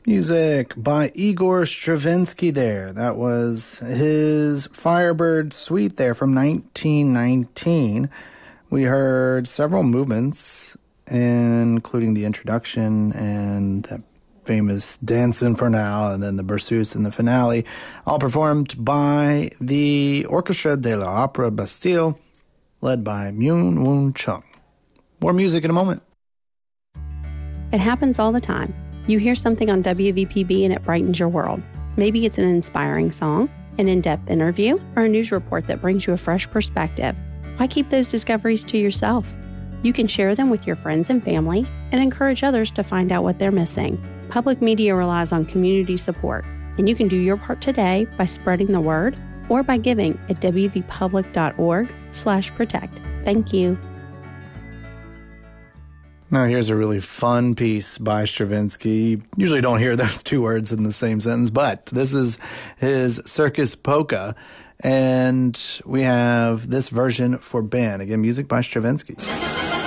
Music by Igor Stravinsky there. That was his Firebird Suite there from 1919. We heard several movements, including the introduction and the famous Dance Infernale, and then the Berceuse and the finale, all performed by the Orchestra de l'Opéra Bastille, led by Myung Woon Chung. More music in a moment. It happens all the time. You hear something on WVPB and it brightens your world. Maybe it's an inspiring song, an in-depth interview, or a news report that brings you a fresh perspective. Why keep those discoveries to yourself? You can share them with your friends and family and encourage others to find out what they're missing. Public media relies on community support, and you can do your part today by spreading the word or by giving at wvpublic.org/protect. Thank you. Now here's a really fun piece by Stravinsky. You usually don't hear those two words in the same sentence, but this is his Circus Polka, and we have this version for band. Again, music by Stravinsky.